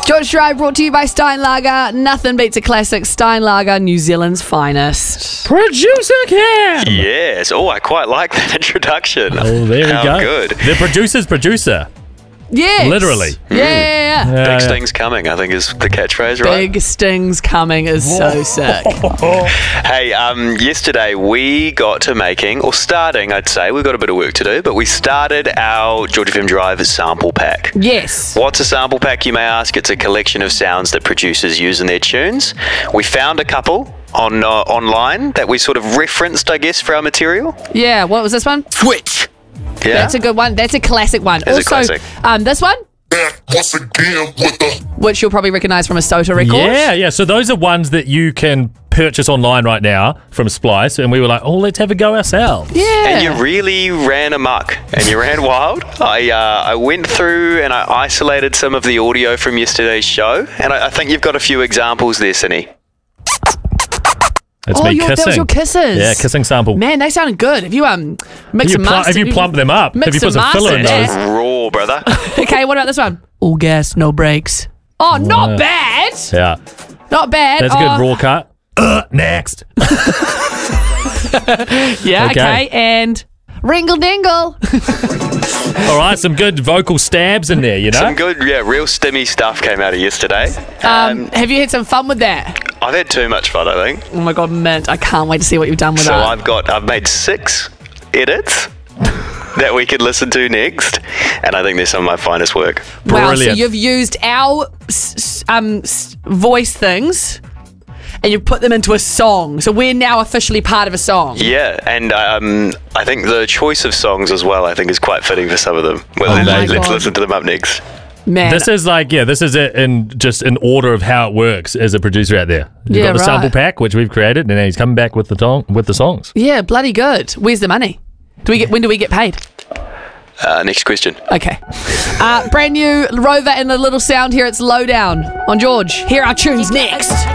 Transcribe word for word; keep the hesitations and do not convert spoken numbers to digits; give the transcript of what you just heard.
George Drive brought to you by Steinlager. Nothing beats a classic. Steinlager, New Zealand's finest. Producer Cam! Yes. Oh, I quite like that introduction. Oh, there we How go. good. The producer's producer. Yes. Literally. Yeah, yeah, yeah. Yeah, Big yeah. stings coming, I think is the catchphrase, right? Big stings coming is so sick. Hey, um, yesterday we got to making, or starting, I'd say, we've got a bit of work to do, but we started our George F M Drive sample pack. Yes. What's a sample pack, you may ask? It's a collection of sounds that producers use in their tunes. We found a couple on uh, online that we sort of referenced, I guess, for our material. Yeah, what was this one? Switch. Yeah. That's a good one. That's a classic one. It's a also, classic. Um, this one, Back once again with the which you'll probably recognise from a Sota record. Yeah, yeah. So those are ones that you can purchase online right now from Splice, and we were like, oh, let's have a go ourselves. Yeah. And you really ran amok and you ran wild. I uh, I went through and I isolated some of the audio from yesterday's show, and I, I think you've got a few examples there, Cindy. It's oh, me your, kissing. that was your kisses. Yeah, kissing sample. Man, they sounded good. Have you um Have mixed you, some pl- mustard? have you plumped them up? Mix Have you put some some filler in mustard, those? yeah. Raw, brother. Okay, what about this one? All gas, no brakes. Oh, not Yeah. bad. Yeah, Not bad. that's a oh, good raw cut. Uh, next. Yeah, okay. Okay. And ringle dingle. All right, some good vocal stabs in there, you know? Some good, yeah, real stimmy stuff came out of yesterday. Um, have you had some fun with that? I've had too much fun, I think. Oh my god, mint. I can't wait to see what you've done with So that. I've got, I've made six edits that we could listen to next, and I think they're some of my finest work. Wow, so Brilliant. you've used our s- s- um, s- voice things and you've put them into a song. So we're now officially part of a song. Yeah, and um, I think the choice of songs as well, I think, is quite fitting for some of them. Well, Oh my let's God. listen to them up next. Man. This is like, yeah, this is it in just in order of how it works as a producer out there. You've Yeah, got the right. sample pack, which we've created, and then he's coming back with the tong- with the songs. yeah, bloody good. Where's the money? Do we get? When do we get paid? Uh, next question. Okay. Uh, brand new Rover and a little sound here. It's Lowdown on George. Here are our tunes next.